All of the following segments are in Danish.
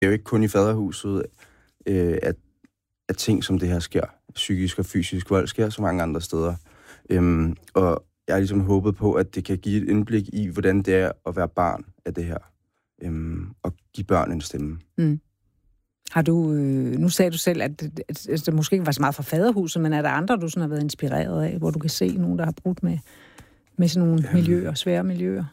er jo ikke kun i faderhuset, at ting som det her sker. Psykisk og fysisk vold sker så mange andre steder. Og jeg har ligesom håbet på, at det kan give et indblik i, hvordan det er at være barn af det her. Og give børn en stemme. Har du, nu sagde du selv, at det måske ikke var så meget fra faderhuset, men er der andre, du sådan har været inspireret af, hvor du kan se nogen, der har brudt med sådan nogle miljøer, svære miljøer?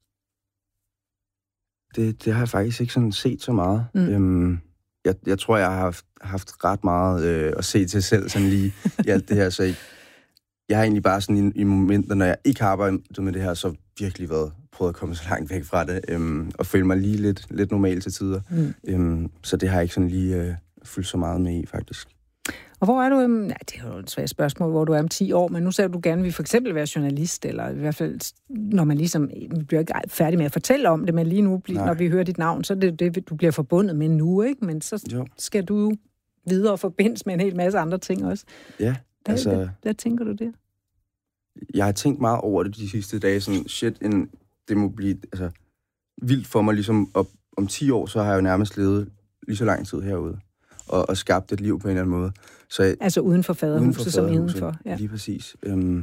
Det har jeg faktisk ikke sådan set så meget. Jeg tror, jeg har haft ret meget at se til selv sådan lige i alt det her. Så jeg har egentlig bare sådan i momenter, når jeg ikke har arbejdet med det her, så virkelig prøvet at komme så langt væk fra det, og føle mig lige lidt normal til tider. Så det har jeg ikke sådan lige fyldt så meget med i, faktisk. Og hvor er du? Det er jo et svært spørgsmål, hvor du er om 10 år, men nu sagde du gerne, at vi for eksempel være journalist, eller i hvert fald, når man ligesom, vi bliver ikke færdig med at fortælle om det, men lige nu, når vi hører dit navn, så er det det, du bliver forbundet med nu, ikke? Men så skal du jo videre og forbindes med en hel masse andre ting også. Ja, Hvad tænker du der? Jeg har tænkt meget over det de sidste dage, sådan det må blive vildt for mig, ligesom om 10 år, så har jeg jo nærmest levet lige så lang tid herude, og skabt et liv på en eller anden måde. Så uden for faderhuset som indenfor. Ja. Lige præcis.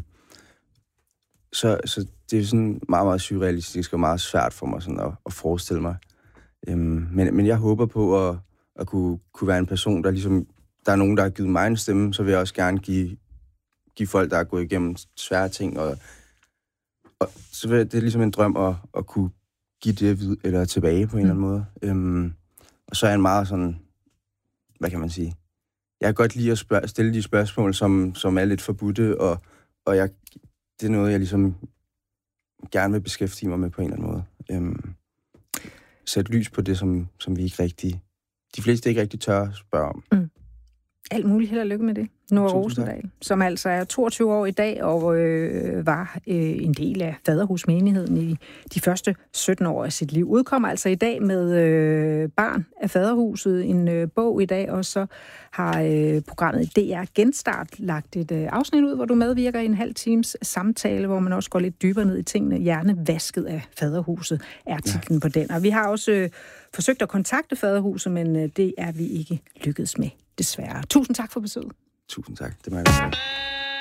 Så det er sådan meget, meget surrealistisk og meget svært for mig sådan at forestille mig. Men jeg håber på at kunne være en person, der ligesom, der er nogen, der har givet mig en stemme, så vil jeg også gerne give folk, der er gået igennem svære ting, og så vil det er ligesom en drøm at kunne give det eller tilbage på en eller anden måde. Og så er jeg en meget sådan, hvad kan man sige? Jeg kan godt lide at stille de spørgsmål, som er lidt forbudte, og det er noget, jeg ligesom gerne vil beskæftige mig med på en eller anden måde. Sætte lys på det, som vi ikke rigtig, de fleste ikke rigtig tør spørge om. Alt muligt. Held og lykke med det. Nora Rosendal, som altså er 22 år i dag og var en del af faderhusmenigheden i de første 17 år af sit liv. Udkommer altså i dag med Barn af faderhuset, en bog i dag, og så har programmet DR Genstart lagt et afsnit ud, hvor du medvirker i en halv times samtale, hvor man også går lidt dybere ned i tingene. Hjernevasket af faderhuset er titlen på den. Og vi har også forsøgt at kontakte faderhuset, men det er vi ikke lykkedes med, desværre. Tusind tak for besøget. Tusind tak. Det må jeg godt.